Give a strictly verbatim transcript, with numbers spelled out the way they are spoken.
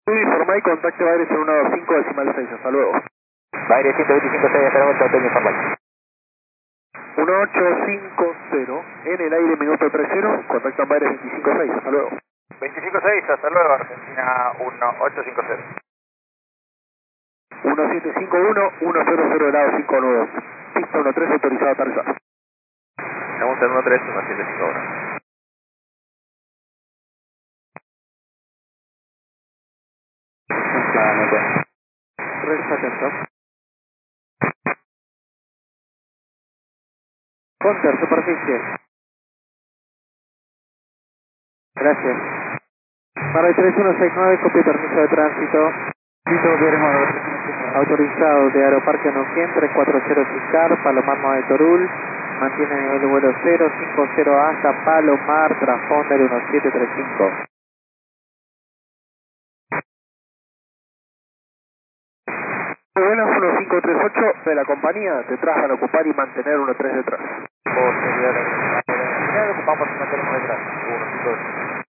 Informal, contacto Baire cero uno dos cinco decimal seis, hasta luego. Baire ciento veinticinco seis, hasta luego, Hotel Informal. uno ocho cinco cero, en el aire minuto tres cero, contacto Baire veinticinco seis, hasta luego. veinticinco seis, hasta luego, Argentina uno ocho cinco cero. uno siete cinco uno, uno cero cero grado cinco nueve, pista uno tres autorizado a aterrizar. Estamos en uno tres, uno siete cinco uno. Resta atento. Conter, superficie. Gracias. Para el tres uno seis nueve, copia permiso de tránsito. Autorizado de Aeroparque Neuquén, tres cuatro cero Fiscar, Palomar nueve Torul. Mantiene nivel de vuelo cero cinco cero hasta Palomar, Transponder uno siete tres cinco. Vuelas uno cinco tres ocho de la compañía, detrás van a ocupar y mantener uno tres detrás. Posterior, ocupamos y mantenemos detrás. uno cinco.